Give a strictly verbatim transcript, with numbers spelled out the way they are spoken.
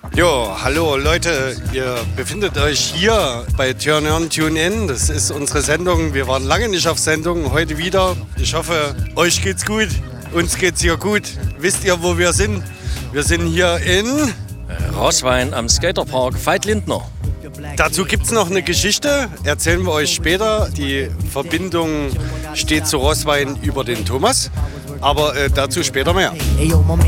Jo, hallo Leute, ihr befindet euch hier bei Turn On, Tune In. Das ist unsere Sendung. Wir waren lange nicht auf Sendung, heute wieder. Ich hoffe, euch geht's gut. Uns geht's hier gut. Wisst ihr, wo wir sind? Wir sind hier in Roßwein am Skaterpark Veit-Lindner. Dazu gibt es noch eine Geschichte, erzählen wir euch später. Die Verbindung steht zu Roßwein über den Thomas, aber äh, dazu später mehr.